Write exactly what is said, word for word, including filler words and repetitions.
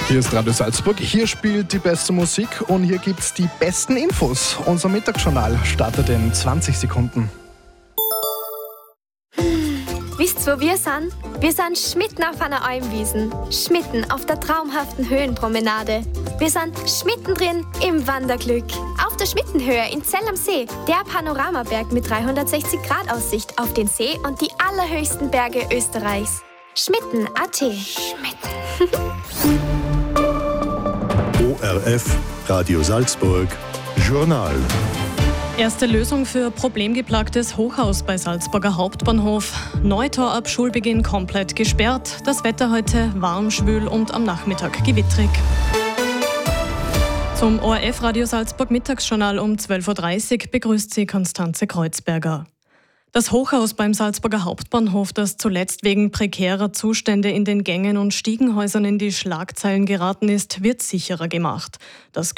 Hier ist Radio Salzburg, hier spielt die beste Musik und hier gibt's die besten Infos. Unser Mittagsjournal startet in zwanzig Sekunden. Wisst ihr, wo wir sind? Wir sind schmitten auf einer Almwiesen, schmitten auf der traumhaften Höhenpromenade. Wir sind schmittendrin im Wanderglück. Auf der Schmittenhöhe in Zell am See, der Panoramaberg mit dreihundertsechzig Grad Aussicht auf den See und die allerhöchsten Berge Österreichs. Schmitten punkt a t. Schmitten. O R F, Radio Salzburg, Journal. Erste Lösung für problemgeplagtes Hochhaus bei Salzburger Hauptbahnhof. Neutor ab Schulbeginn komplett gesperrt. Das Wetter heute warm, schwül und am Nachmittag gewittrig. Zum O R F Radio Salzburg Mittagsjournal um zwölf Uhr dreißig begrüßt Sie Konstanze Kreuzberger. Das Hochhaus beim Salzburger Hauptbahnhof, das zuletzt wegen prekärer Zustände in den Gängen und Stiegenhäusern in die Schlagzeilen geraten ist, wird sicherer gemacht. Das